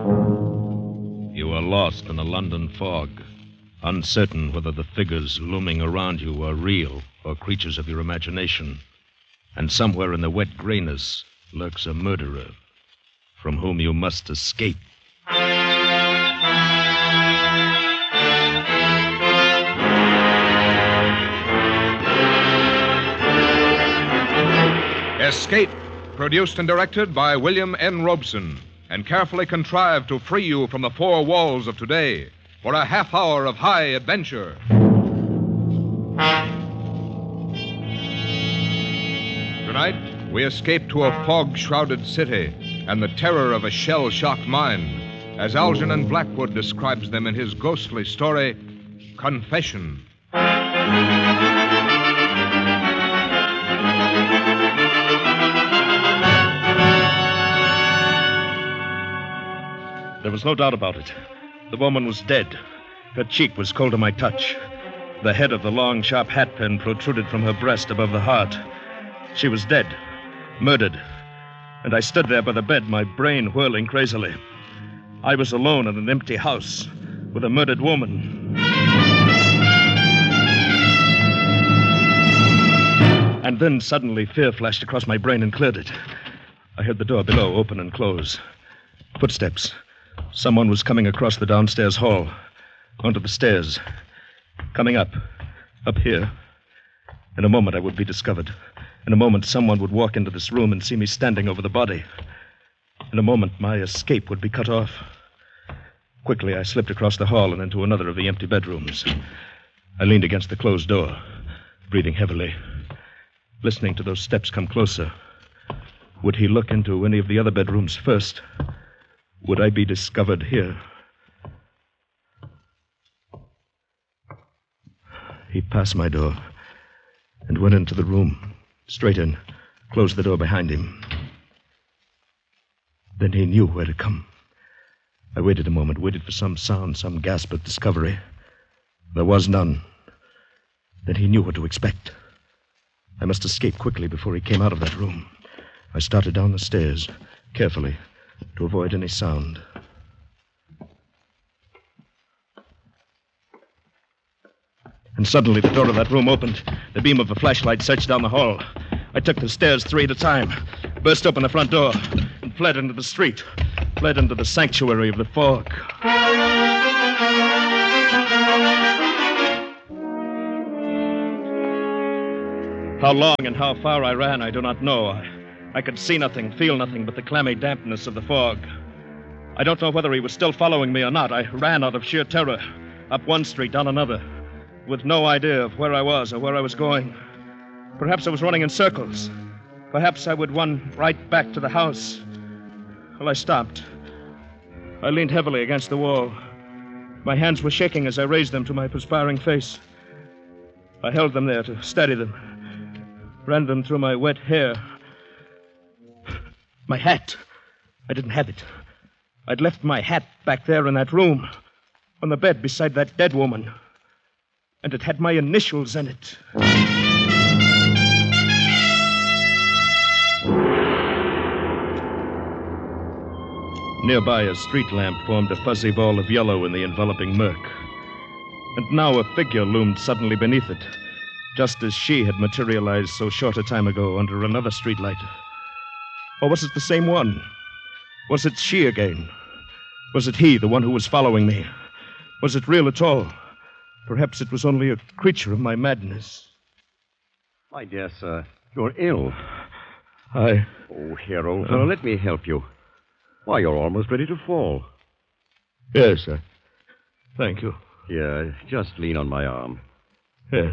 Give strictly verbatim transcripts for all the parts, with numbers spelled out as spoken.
You are lost in a London fog, uncertain whether the figures looming around you are real or creatures of your imagination. And somewhere in the wet grayness lurks a murderer from whom you must escape. Escape, produced and directed by William N. Robeson, and carefully contrived to free you from the four walls of today for a half hour of high adventure. Tonight, we escape to a fog-shrouded city and the terror of a shell-shocked mind, as Algernon Blackwood describes them in his ghostly story, Confession. There was no doubt about it. The woman was dead. Her cheek was cold to my touch. The head of the long, sharp hat pin protruded from her breast above the heart. She was dead, murdered. And I stood there by the bed, my brain whirling crazily. I was alone in an empty house with a murdered woman. And then suddenly fear flashed across my brain and cleared it. I heard the door below open and close. Footsteps. Someone was coming across the downstairs hall, onto the stairs. Coming up, up here. In a moment I would be discovered. In a moment someone would walk into this room and see me standing over the body. In a moment my escape would be cut off. Quickly I slipped across the hall and into another of the empty bedrooms. I leaned against the closed door, breathing heavily, listening to those steps come closer. Would he look into any of the other bedrooms first? Would I be discovered here? He passed my door and went into the room, straight in, closed the door behind him. Then he knew where to come. I waited a moment, waited for some sound, some gasp of discovery. There was none. Then he knew what to expect. I must escape quickly before he came out of that room. I started down the stairs, carefully, to avoid any sound. And suddenly the door of that room opened. The beam of a flashlight searched down the hall. I took the stairs three at a time, burst open the front door, and fled into the street, fled into the sanctuary of the fog. How long and how far I ran, I do not know. I, I could see nothing, feel nothing but the clammy dampness of the fog. I don't know whether he was still following me or not. I ran out of sheer terror, up one street, down another, with no idea of where I was or where I was going. Perhaps I was running in circles. Perhaps I would run right back to the house. Well, I stopped. I leaned heavily against the wall. My hands were shaking as I raised them to my perspiring face. I held them there to steady them, ran them through my wet hair. My hat. I didn't have it. I'd left my hat back there in that room, on the bed beside that dead woman. And it had my initials in it. Nearby, a street lamp formed a fuzzy ball of yellow in the enveloping murk. And now a figure loomed suddenly beneath it, just as she had materialized so short a time ago under another streetlight. Or was it the same one? Was it she again? Was it he, the one who was following me? Was it real at all? Perhaps it was only a creature of my madness. My dear sir, you're ill. I... Oh, here, old fellow, let me help you. Why, you're almost ready to fall. Yes, sir. Thank you. Here, just lean on my arm. Yes.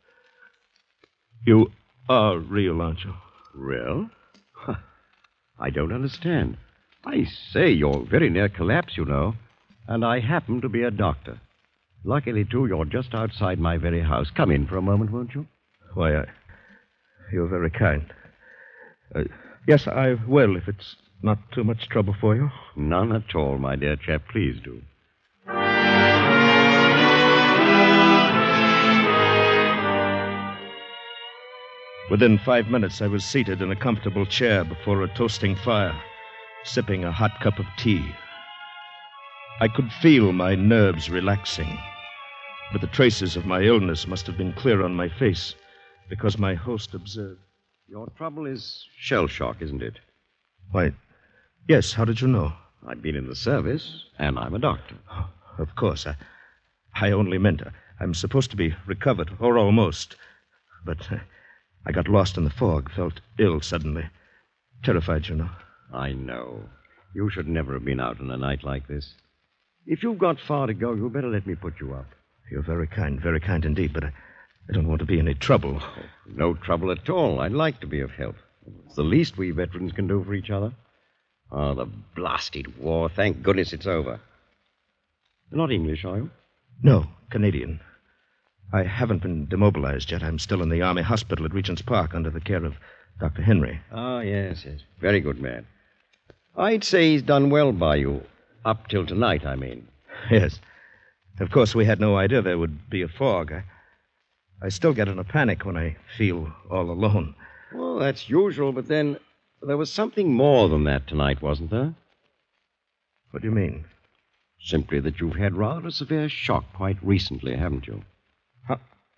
You are real, aren't you? Real? Huh. I don't understand. I say, you're very near collapse, you know. And I happen to be a doctor. Luckily, too, you're just outside my very house. Come in for a moment, won't you? Why, I... You're very kind. Uh, yes, I will, if it's not too much trouble for you. None at all, my dear chap. Please do. Within five minutes, I was seated in a comfortable chair before a toasting fire, sipping a hot cup of tea. I could feel my nerves relaxing. But the traces of my illness must have been clear on my face, because my host observed. Your trouble is shell shock, isn't it? Why, yes, how did you know? I've been in the service, and I'm a doctor. Oh, of course, I, I only meant uh, I'm supposed to be recovered, or almost. But uh, I got lost in the fog, felt ill suddenly. Terrified, you know. I know. You should never have been out on a night like this. If you've got far to go, you'd better let me put you up. You're very kind, very kind indeed, but I, I don't want to be any trouble. Oh, no trouble at all. I'd like to be of help. It's the least we veterans can do for each other. Oh, the blasted war. Thank goodness it's over. You're not English, are you? No, Canadian. I haven't been demobilized yet. I'm still in the Army hospital at Regent's Park under the care of Doctor Henry. Ah, yes, yes. Very good man. I'd say he's done well by you. Up till tonight, I mean. Yes. Of course, we had no idea there would be a fog. I, I still get in a panic when I feel all alone. Well, that's usual, but then there was something more than that tonight, wasn't there? What do you mean? Simply that you've had rather a severe shock quite recently, haven't you? How,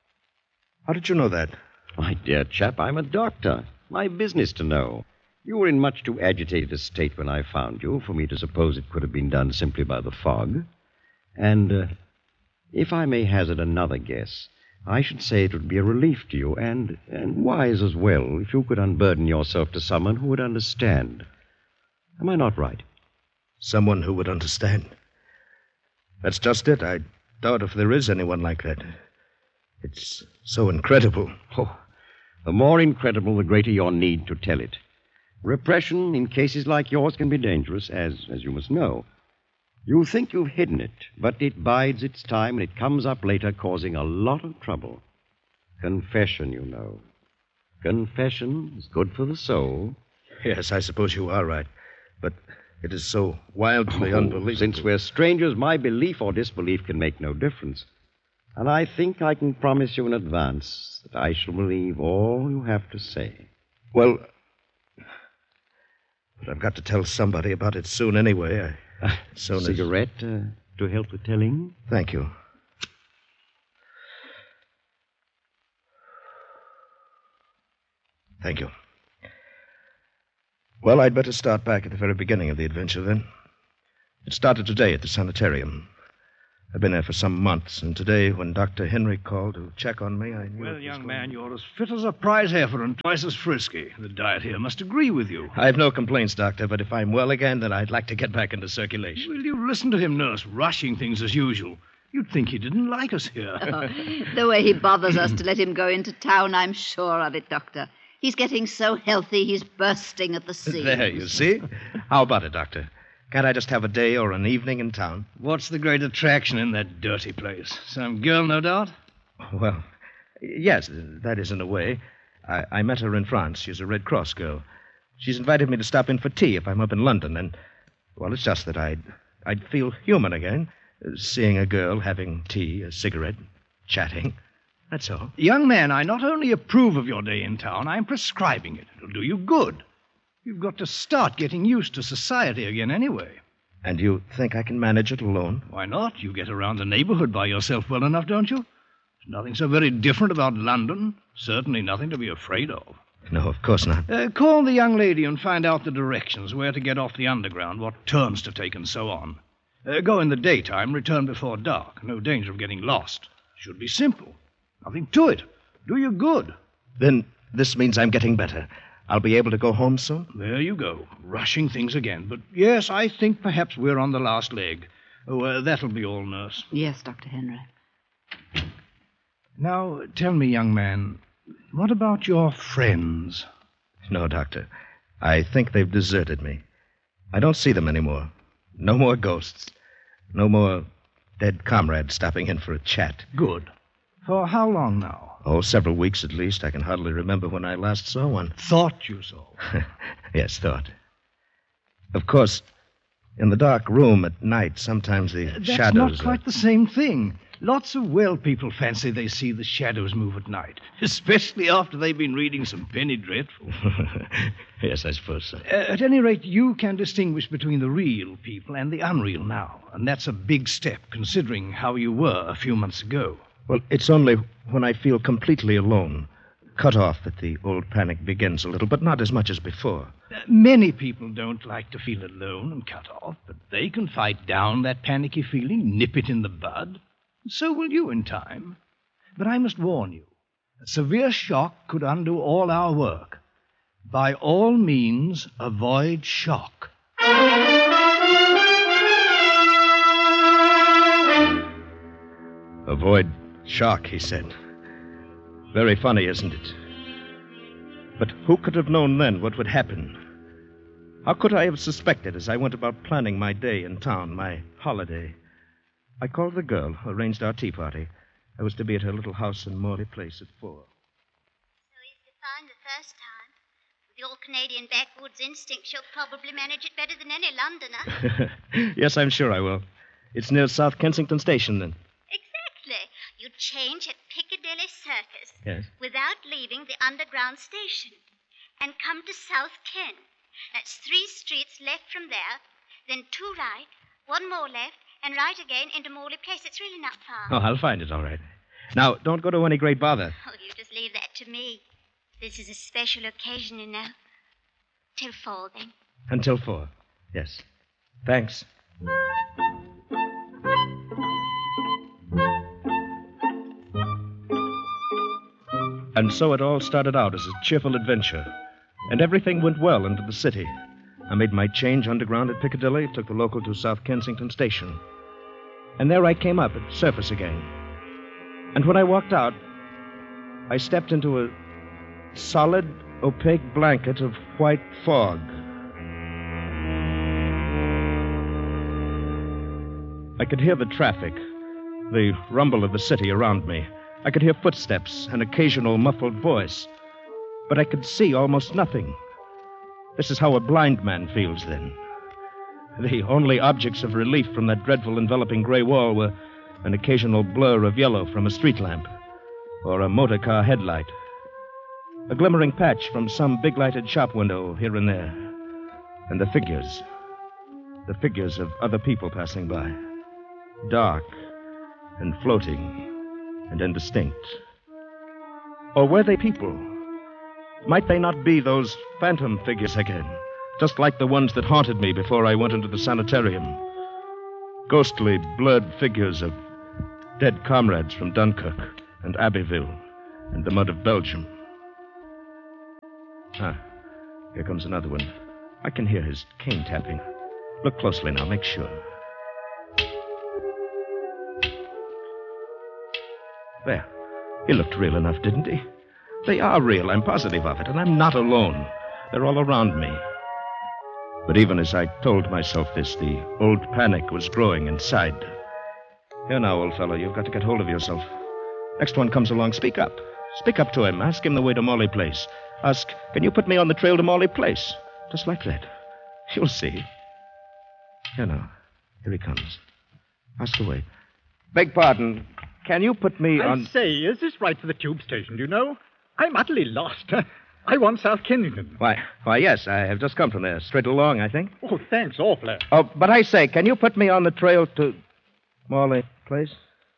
how did you know that? My dear chap, I'm a doctor. My business to know. You were in much too agitated a state when I found you for me to suppose it could have been done simply by the fog. And uh, if I may hazard another guess, I should say it would be a relief to you and, and wise as well if you could unburden yourself to someone who would understand. Am I not right? Someone who would understand. That's just it. I doubt if there is anyone like that. It's so incredible. Oh, the more incredible, the greater your need to tell it. Repression in cases like yours can be dangerous, as, as you must know. You think you've hidden it, but it bides its time and it comes up later causing a lot of trouble. Confession, you know. Confession is good for the soul. Yes, I suppose you are right. But it is so wildly Oh, unbelievable. Since we're strangers, my belief or disbelief can make no difference. And I think I can promise you in advance that I shall believe all you have to say. Well, but I've got to tell somebody about it soon anyway. I, as soon as... Cigarette uh, to help the telling? Thank you. Thank you. Well, I'd better start back at the very beginning of the adventure, then. It started today at the sanitarium. I've been there for some months, and today, when Doctor Henry called to check on me, I knew... Well, it was young going- man, you're as fit as a prize heifer and twice as frisky. The diet here must agree with you. I've no complaints, Doctor, but if I'm well again, then I'd like to get back into circulation. Will you listen to him, nurse, rushing things as usual? You'd think he didn't like us here. Oh, the way he bothers us to let him go into town, I'm sure of it, Doctor. He's getting so healthy, he's bursting at the seams. There, you see? How about it, Doctor? Can't I just have a day or an evening in town? What's the great attraction in that dirty place? Some girl, no doubt? Well, yes, that is in a way. I, I met her in France. She's a Red Cross girl. She's invited me to stop in for tea if I'm up in London, and, well, it's just that I'd, I'd feel human again, seeing a girl having tea, a cigarette, chatting. That's all. Young man, I not only approve of your day in town, I'm prescribing it. It'll do you good. You've got to start getting used to society again anyway. And you think I can manage it alone? Why not? You get around the neighborhood by yourself well enough, don't you? There's nothing so very different about London. Certainly nothing to be afraid of. No, of course not. Uh, call the young lady and find out the directions, where to get off the underground, what turns to take, and so on. Uh, go in the daytime, return before dark. No danger of getting lost. Should be simple. Nothing to it. Do you good. Then this means I'm getting better. I'll be able to go home soon? There you go. Rushing things again. But yes, I think perhaps we're on the last leg. Oh, uh, that'll be all, nurse. Yes, Doctor Henry. Now, tell me, young man, what about your friends? No, Doctor. I think they've deserted me. I don't see them anymore. No more ghosts. No more dead comrades stopping in for a chat. Good. For how long now? Oh, several weeks at least. I can hardly remember when I last saw one. Thought you saw. Yes, thought. Of course, In the dark room at night, sometimes the That's shadows... not quite are... the same thing. Lots of well people fancy they see the shadows move at night, especially after they've been reading some penny dreadful. Yes, I suppose so. Uh, at any rate, you can distinguish between the real people and the unreal now, and that's a big step, considering how you were a few months ago. Well, it's only when I feel completely alone, cut off, that the old panic begins a little, but not as much as before. Uh, many people don't like to feel alone and cut off, but they can fight down that panicky feeling, nip it in the bud. So will you in time. But I must warn you, a severe shock could undo all our work. By all means, avoid shock. Avoid shock, he said. Very funny, isn't it? But who could have known then what would happen? How could I have suspected as I went about planning my day in town, my holiday? I called the girl, arranged our tea party. I was to be at her little house in Morley Place at four. So easy to find the first time. With your Canadian backwoods instinct, she'll probably manage it better than any Londoner. Yes, I'm sure I will. It's near South Kensington Station, then. Exactly. You change at Piccadilly Circus. Yes. Without leaving the underground station. And come to South Ken. That's three streets left from there. Then two right, one more left, and right again into Morley Place. It's really not far. Oh, I'll find it, all right. Now, don't go to any great bother. Oh, you just leave that to me. This is a special occasion, you know. Till four, then. Until four. Yes. Thanks. And so it all started out as a cheerful adventure. And everything went well into the city. I made my change underground at Piccadilly, took the local to South Kensington Station. And there I came up at surface again. And when I walked out, I stepped into a solid, opaque blanket of white fog. I could hear the traffic, the rumble of the city around me. I could hear footsteps, an occasional muffled voice. But I could see almost nothing. This is how a blind man feels then. The only objects of relief from that dreadful enveloping gray wall were an occasional blur of yellow from a street lamp or a motor car headlight, a glimmering patch from some big lighted shop window here and there, and the figures, the figures of other people passing by, dark and floating and indistinct. Or were they people? Might they not be those phantom figures again, just like the ones that haunted me before I went into the sanitarium? Ghostly, blurred figures of dead comrades from Dunkirk and Abbeville and the mud of Belgium. Ah, here comes another one. I can hear his cane tapping. Look closely now, make sure. There. He looked real enough, didn't he? They are real, I'm positive of it, and I'm not alone. They're all around me. But even as I told myself this, the old panic was growing inside. Here now, old fellow, you've got to get hold of yourself. Next one comes along, speak up. Speak up to him. Ask him the way to Morley Place. Ask, can you put me on the trail to Morley Place? Just like that. You'll see. Here now. Here he comes. Ask away. Beg pardon. Can you put me I on... say, is this right for the tube station, do you know? I'm utterly lost. I want South Kensington. Why, why, yes, I have just come from there. Straight along, I think. Oh, thanks awfully. Oh, but I say, can you put me on the trail to Morley Place?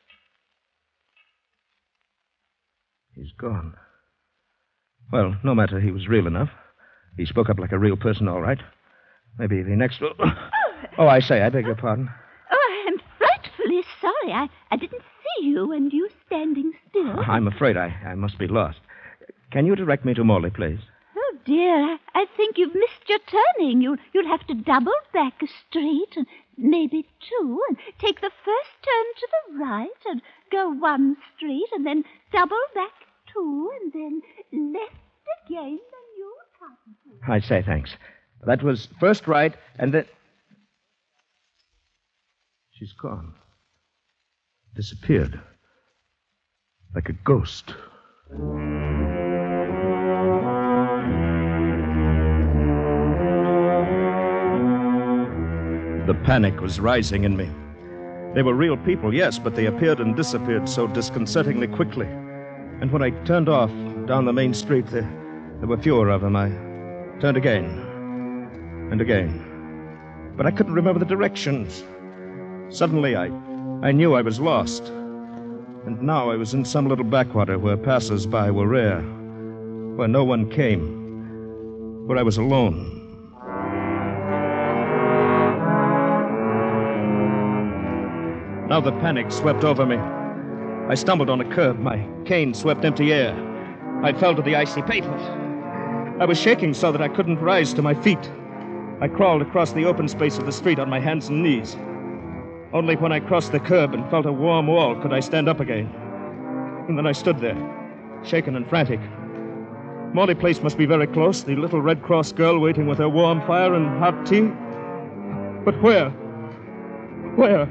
He's gone. Well, no matter, he was real enough. He spoke up like a real person, all right. Maybe the next... Oh, I say, I beg your pardon. Oh, I'm frightfully sorry. I, I didn't see you and you standing still. I'm afraid I, I must be lost. Can you direct me to Morley Place? Oh, dear, I, I think you've missed your turning. You'll, you'll have to double back a street, and maybe two, and take the first turn to the right, and go one street, and then double back two, and then left again, then you'll come. I say, thanks. That was first right, and then... She's gone. Disappeared. Like a ghost. The panic was rising in me. They were real people, yes, but they appeared and disappeared so disconcertingly quickly. And when I turned off down the main street, there, there were fewer of them. I turned again and again. But I couldn't remember the directions. Suddenly, I, I knew I was lost. And now I was in some little backwater where passers-by were rare, where no one came, where I was alone. Now the panic swept over me. I stumbled on a curb. My cane swept empty air. I fell to the icy pavement. I was shaking so that I couldn't rise to my feet. I crawled across the open space of the street on my hands and knees. Only when I crossed the curb and felt a warm wall could I stand up again. And then I stood there, shaken and frantic. Morley Place must be very close, the little Red Cross girl waiting with her warm fire and hot tea. But where? Where?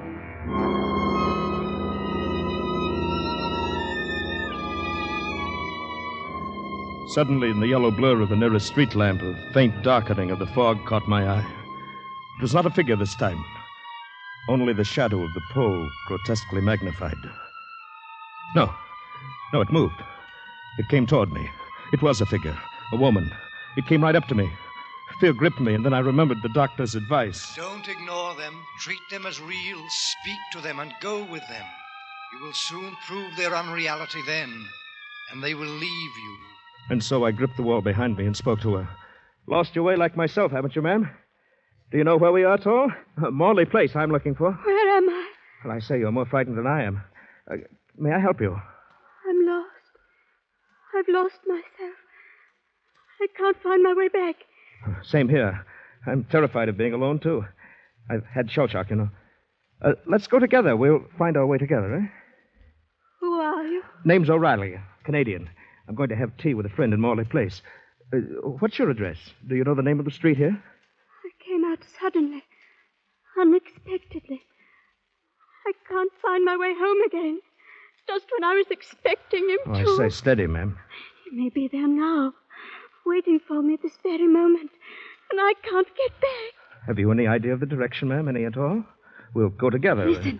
Suddenly, in the yellow blur of the nearest street lamp, a faint darkening of the fog caught my eye. It was not a figure this time. Only the shadow of the pole, grotesquely magnified. No. No, it moved. It came toward me. It was a figure. A woman. It came right up to me. Fear gripped me, and then I remembered the doctor's advice. Don't ignore them. Treat them as real. Speak to them and go with them. You will soon prove their unreality then, and they will leave you. And so I gripped the wall behind me and spoke to her. Lost your way like myself, haven't you, ma'am? Do you know where we are at all? Uh, Morley Place I'm looking for. Where am I? Well, I say you're more frightened than I am. Uh, may I help you? I'm lost. I've lost myself. I can't find my way back. Same here. I'm terrified of being alone, too. I've had shell shock, you know. Uh, let's go together. We'll find our way together, eh? Who are you? Name's O'Reilly, Canadian. I'm going to have tea with a friend in Morley Place. Uh, what's your address? Do you know the name of the street here? I came out suddenly, unexpectedly. I can't find my way home again. Just when I was expecting him oh, to. I say steady, ma'am. He may be there now, waiting for me this very moment, and I can't get back. Have you any idea of the direction, ma'am? Any at all? We'll go together. Listen.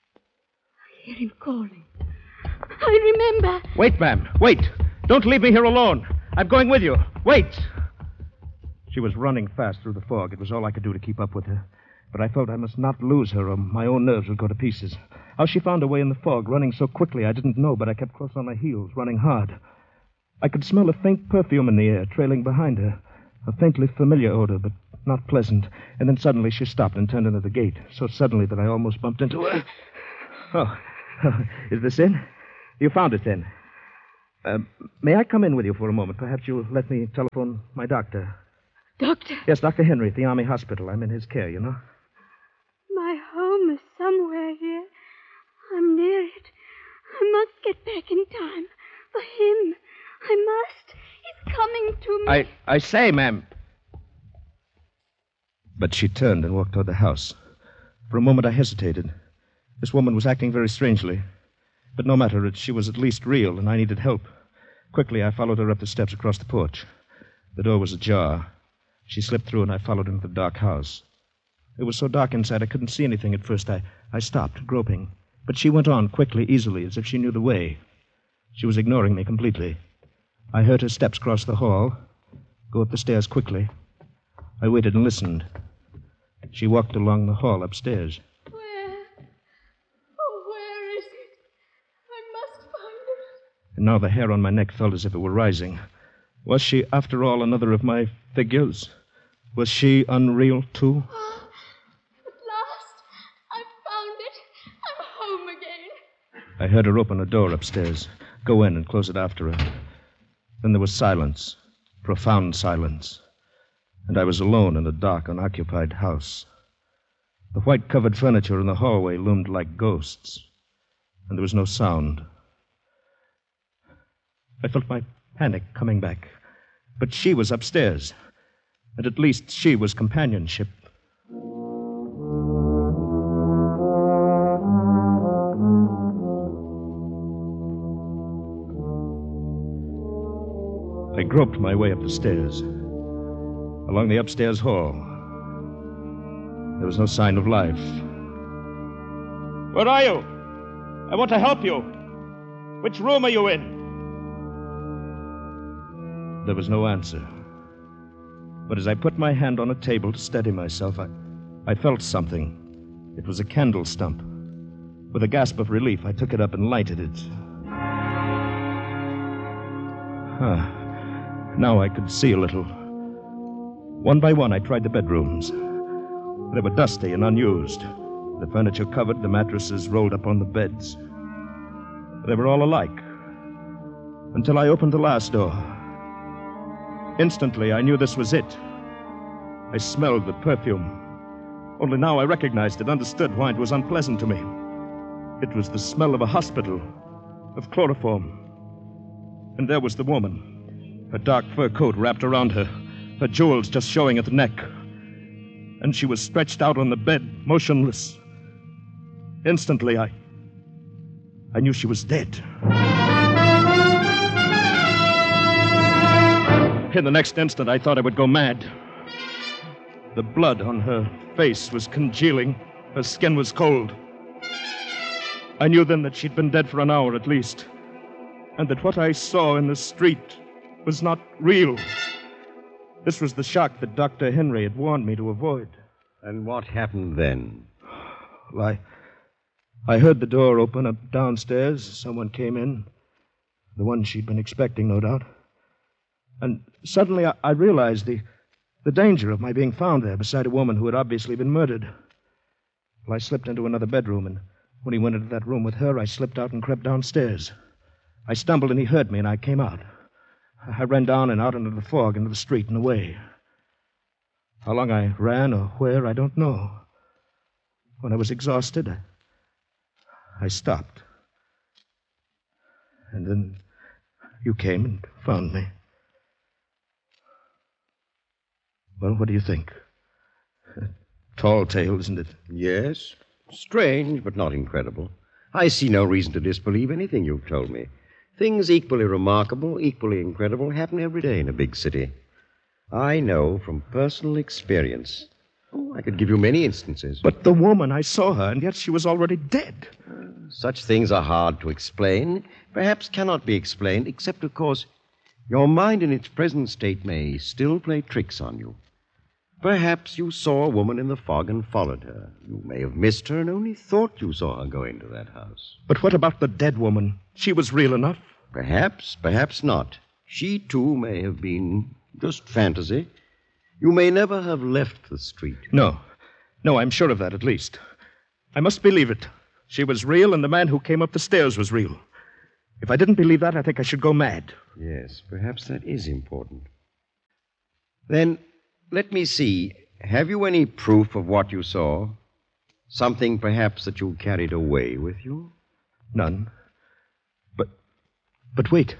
I hear him calling. I remember. Wait, ma'am. Wait. Don't leave me here alone. I'm going with you. Wait. She was running fast through the fog. It was all I could do to keep up with her. But I felt I must not lose her or my own nerves would go to pieces. How she found her way in the fog, running so quickly, I didn't know, but I kept close on my heels, running hard. I could smell a faint perfume in the air, trailing behind her. A faintly familiar odor, but not pleasant. And then suddenly she stopped and turned into the gate, so suddenly that I almost bumped into her. Oh, is this in? You found it, then. Uh, may I come in with you for a moment? Perhaps you'll let me telephone my doctor. Doctor? Yes, Doctor Henry at the Army Hospital. I'm in his care, you know. My home is somewhere here. I'm near it. I must get back in time. For him. I must. He's coming to me. I, I say, ma'am. But she turned and walked toward the house. For a moment I hesitated. This woman was acting very strangely. But no matter, she was at least real, and I needed help. Quickly, I followed her up the steps across the porch. The door was ajar. She slipped through, and I followed into the dark house. It was so dark inside, I couldn't see anything at first. I, I stopped, groping. But she went on quickly, easily, as if she knew the way. She was ignoring me completely. I heard her steps cross the hall, go up the stairs quickly. I waited and listened. She walked along the hall upstairs. And now the hair on my neck felt as if it were rising. Was she, after all, another of my figures? Was she unreal, too? Oh, at last, I've found it. I'm home again. I heard her open a door upstairs, go in and close it after her. Then there was silence, profound silence. And I was alone in a dark, unoccupied house. The white-covered furniture in the hallway loomed like ghosts. And there was no sound. I felt my panic coming back. But she was upstairs. And at least she was companionship. I groped my way up the stairs, along the upstairs hall. There was no sign of life. Where are you? I want to help you. Which room are you in? There was no answer. But as I put my hand on a table to steady myself, I, I felt something. It was a candle stump. With a gasp of relief, I took it up and lighted it. Huh. Now I could see a little. One by one, I tried the bedrooms. They were dusty and unused. The furniture covered, the mattresses rolled up on the beds. They were all alike. Until I opened the last door. Instantly, I knew this was it. I smelled the perfume. Only now I recognized it, understood why it was unpleasant to me. It was the smell of a hospital, of chloroform. And there was the woman, her dark fur coat wrapped around her, her jewels just showing at the neck. And she was stretched out on the bed, motionless. Instantly, I... I knew she was dead. In the next instant, I thought I would go mad. The blood on her face was congealing. Her skin was cold. I knew then that she'd been dead for an hour at least, and that what I saw in the street was not real. This was the shock that Doctor Henry had warned me to avoid. And what happened then? Well, I, I heard the door open up downstairs. Someone came in. The one she'd been expecting, no doubt. And suddenly I, I realized the, the danger of my being found there beside a woman who had obviously been murdered. Well, I slipped into another bedroom, and when he went into that room with her, I slipped out and crept downstairs. I stumbled and he heard me, and I came out. I ran down and out into the fog, into the street and away. How long I ran or where, I don't know. When I was exhausted, I, I stopped. And then you came and found me. Well, what do you think? A tall tale, isn't it? Yes. Strange, but not incredible. I see no reason to disbelieve anything you've told me. Things equally remarkable, equally incredible, happen every day in a big city. I know from personal experience. Oh, I could give you many instances. But the woman, I saw her, and yet she was already dead. Such things are hard to explain, perhaps cannot be explained, except, of course, your mind in its present state may still play tricks on you. Perhaps you saw a woman in the fog and followed her. You may have missed her and only thought you saw her go into that house. But what about the dead woman? She was real enough. Perhaps, perhaps not. She, too, may have been just fantasy. You may never have left the street. No. No, I'm sure of that, at least. I must believe it. She was real, and the man who came up the stairs was real. If I didn't believe that, I think I should go mad. Yes, perhaps that is important. Then, let me see. Have you any proof of what you saw? Something, perhaps, that you carried away with you? None. But, but wait.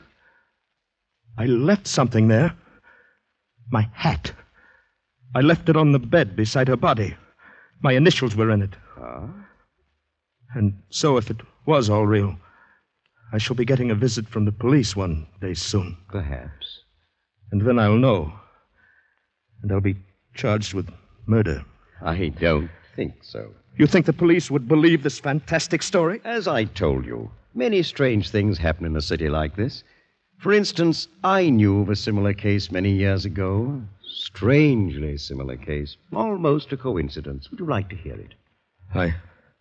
I left something there. My hat. I left it on the bed beside her body. My initials were in it. Ah? And so, if it was all real, I shall be getting a visit from the police one day soon. Perhaps. And then I'll know. And I'll be charged with murder. I don't think so. You think the police would believe this fantastic story? As I told you, many strange things happen in a city like this. For instance, I knew of a similar case many years ago. Strangely similar case. Almost a coincidence. Would you like to hear it? I...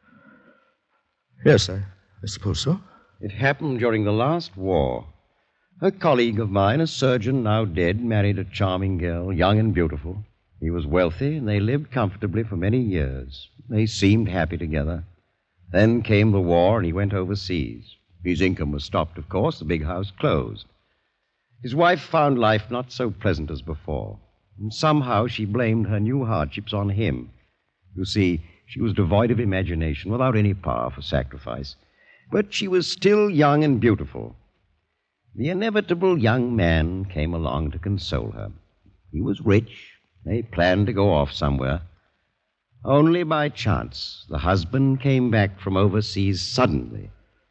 Yes, I, I suppose so. It happened during the last war. A colleague of mine, a surgeon now dead, married a charming girl, young and beautiful. He was wealthy, and they lived comfortably for many years. They seemed happy together. Then came the war, and he went overseas. His income was stopped, of course. The big house closed. His wife found life not so pleasant as before. And somehow she blamed her new hardships on him. You see, she was devoid of imagination, without any power for sacrifice. But she was still young and beautiful. The inevitable young man came along to console her. He was rich. They planned to go off somewhere. Only by chance, the husband came back from overseas suddenly.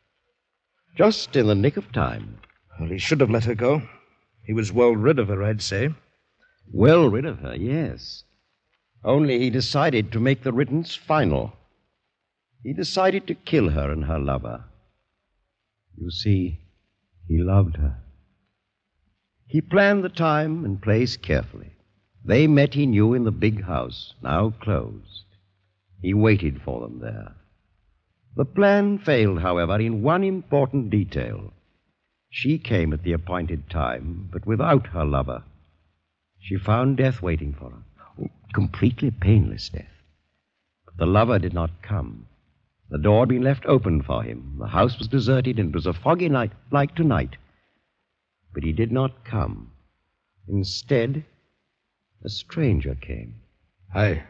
Just in the nick of time. Well, he should have let her go. He was well rid of her, I'd say. Well rid of her, yes. Only he decided to make the riddance final. He decided to kill her and her lover. You see, he loved her. He planned the time and place carefully. They met, he knew, in the big house, now closed. He waited for them there. The plan failed, however, in one important detail. She came at the appointed time, but without her lover. She found death waiting for her. Oh, completely painless death. But the lover did not come. The door had been left open for him. The house was deserted, and it was a foggy night, like tonight. But he did not come. Instead, a stranger came. I...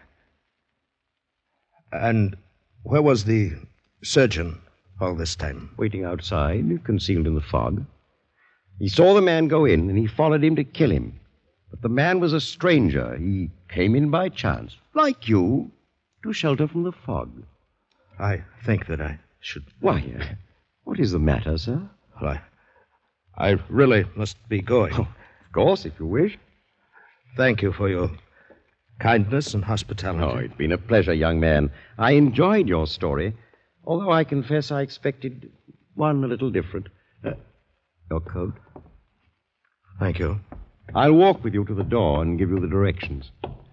And where was the surgeon all this time? Waiting outside, concealed in the fog. He saw the man go in, and he followed him to kill him. But the man was a stranger. He came in by chance, like you, to shelter from the fog. I think that I should... Why, uh, what is the matter, sir? Well, I, I really must be going. Oh, of course, if you wish. Thank you for your kindness and hospitality. Oh, it's been a pleasure, young man. I enjoyed your story, although I confess I expected one a little different. Uh, your coat. Thank you. I'll walk with you to the door and give you the directions.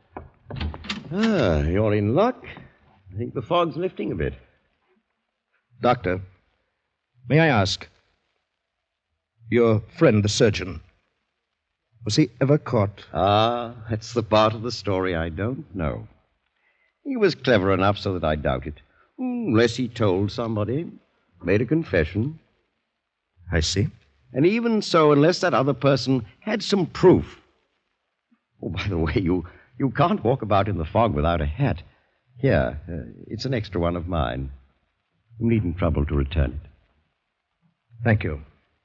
Ah, you're in luck. I think the fog's lifting a bit. Doctor, may I ask, your friend, the surgeon, was he ever caught? Ah, that's the part of the story I don't know. He was clever enough so that I doubt it. Unless he told somebody, made a confession. I see. And even so, unless that other person had some proof. Oh, by the way, you, you can't walk about in the fog without a hat. Here, uh, it's an extra one of mine. You needn't trouble to return it. Thank you.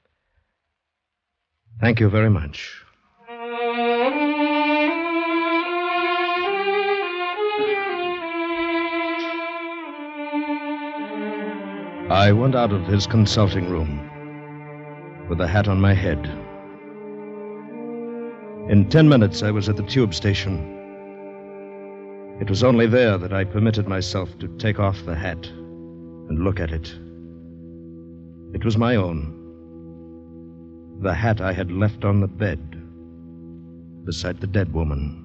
Thank you very much. I went out of his consulting room with the hat on my head. In ten minutes, I was at the tube station. It was only there that I permitted myself to take off the hat and look at it. It was my own. The hat I had left on the bed beside the dead woman.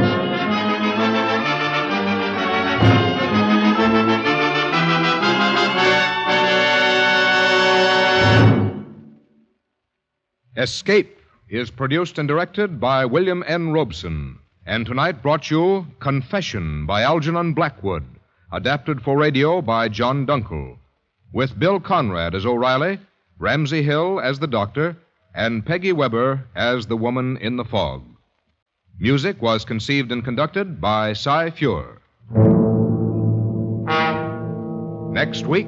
Escape is produced and directed by William N. Robeson, and tonight brought you Confession by Algernon Blackwood, adapted for radio by John Dunkel, with Bill Conrad as O'Reilly, Ramsey Hill as the doctor, and Peggy Weber as the woman in the fog. Music was conceived and conducted by Cy Feuer. Next week...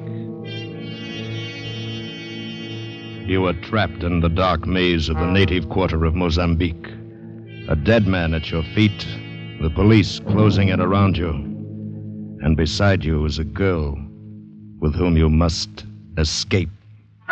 You were trapped in the dark maze of the native quarter of Mozambique. A dead man at your feet, the police closing in around you. And beside you is a girl with whom you must escape.